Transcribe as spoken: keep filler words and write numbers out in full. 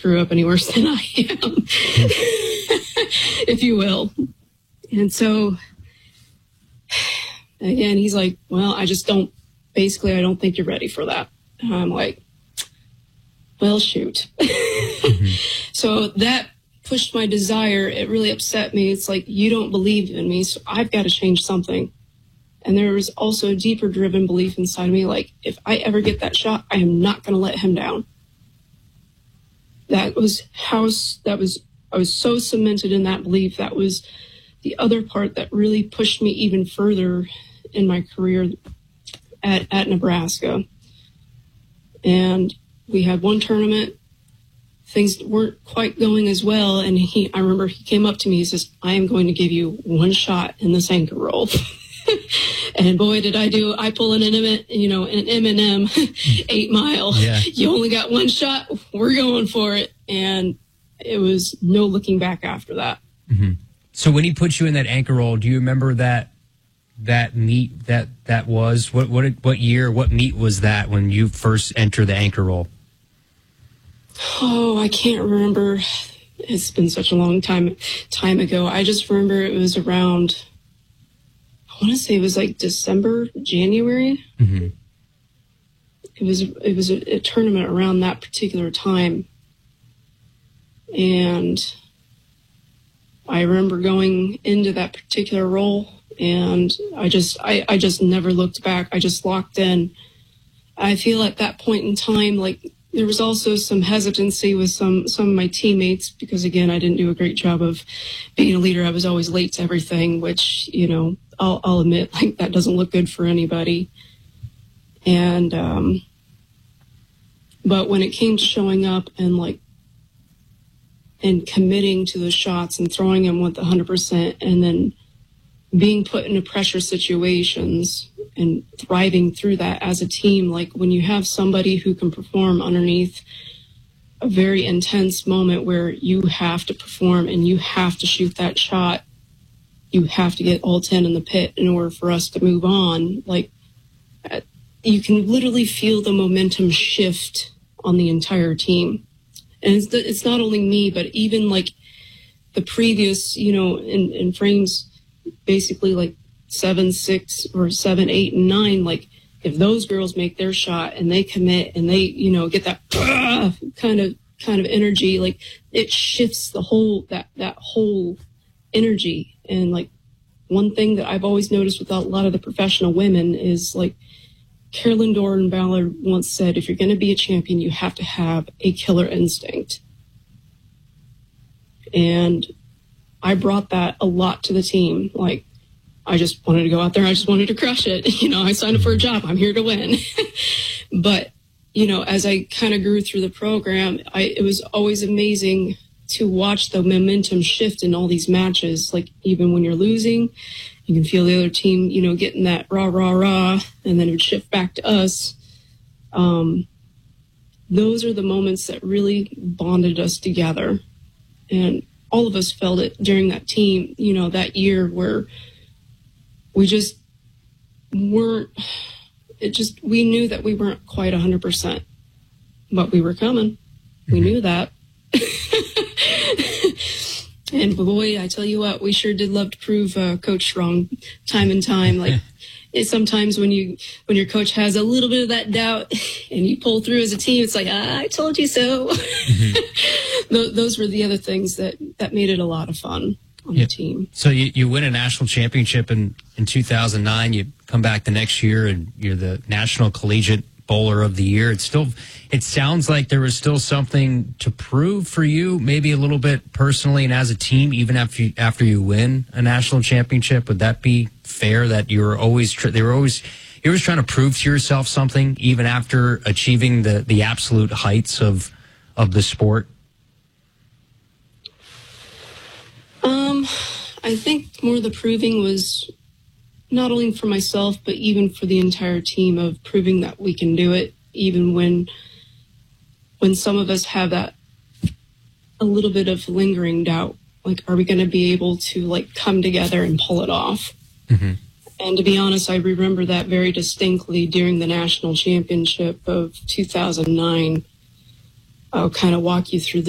screw up any worse than I am, if you will. And so, again, he's like, well, I just don't, basically, I don't think you're ready for that. And I'm like, well, shoot. Mm-hmm. So that pushed my desire. It really upset me. It's like, you don't believe in me, so I've got to change something. And there was also a deeper driven belief inside of me, like, if I ever get that shot, I am not going to let him down. That was how, that was, I was so cemented in that belief. That was the other part that really pushed me even further in my career at, at Nebraska. And we had one tournament, things weren't quite going as well. And he, I remember he came up to me, he says, I am going to give you one shot in this anchor roll. And boy, did I do, I pull in an, you know, an M and M eight mile. Yeah. You only got one shot. We're going for it. And it was no looking back after that. Mm-hmm. So when he put you in that anchor roll, do you remember that, that meet that, that was, what, what, what year, what meet was that when you first entered the anchor roll? Oh, I can't remember. It's been such a long time, time ago. I just remember it was around, I want to say it was like December, January. Mm-hmm. It was it was a, a tournament around that particular time, and I remember going into that particular role, and I just I, I just never looked back. I just locked in. I feel at that point in time, like, there was also some hesitancy with some, some of my teammates because, again, I didn't do a great job of being a leader. I was always late to everything, which, you know, I'll, I'll admit, like, that doesn't look good for anybody. And, um, but when it came to showing up and, like, and committing to the shots and throwing them with one hundred percent and then being put into pressure situations and thriving through that as a team, like when you have somebody who can perform underneath a very intense moment where you have to perform and you have to shoot that shot, you have to get all ten in the pit in order for us to move on. Like, you can literally feel the momentum shift on the entire team. And it's, it's not only me, but even like the previous, you know, in, in frames, basically like seven, six, or seven, eight, and nine, like if those girls make their shot and they commit and they, you know, get that uh, kind of kind of energy, like it shifts the whole that that whole energy. And like one thing that I've always noticed with a lot of the professional women is like Carolyn Doran Ballard once said, if you're going to be a champion, you have to have a killer instinct. And I brought that a lot to the team. Like, I just wanted to go out there. I just wanted to crush it. You know, I signed up for a job. I'm here to win. But, you know, as I kind of grew through the program, I, it was always amazing to watch the momentum shift in all these matches. Like, even when you're losing, you can feel the other team, you know, getting that rah, rah, rah, and then it would shift back to us. Um, those are the moments that really bonded us together. And all of us felt it during that team, you know, that year where we just weren't, it just, we knew that we weren't quite one hundred percent, but we were coming. We mm-hmm. knew that. And boy, I tell you what, we sure did love to prove uh, Coach wrong time and time. Like, it's sometimes when you, when your coach has a little bit of that doubt and you pull through as a team, it's like, ah, I told you so. Mm-hmm. Th- those were the other things that, that made it a lot of fun on yeah. the team. So you, you win a national championship in, in two thousand nine. You come back the next year and you're the National Collegiate Bowler of the Year. It's still, it sounds like there was still something to prove for you, maybe a little bit personally and as a team, even after you, after you win a national championship. Would that be fair that you were always, tr- they were always, you were trying to prove to yourself something even after achieving the, the absolute heights of, of the sport? Um, I think more the proving was not only for myself, but even for the entire team, of proving that we can do it, even when when some of us have that a little bit of lingering doubt. Like, are we going to be able to like come together and pull it off? Mm-hmm. And to be honest, I remember that very distinctly during the national championship of two thousand nine. I'll kind of walk you through